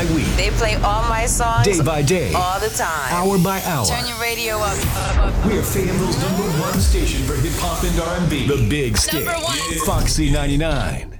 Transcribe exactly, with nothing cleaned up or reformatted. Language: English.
by week. They play all my songs. Day by day. All the time. Hour by hour. Turn your radio up. We're Fayetteville's number one station for hip hop and R and B. The Big Stick. Number one. Foxy ninety-nine.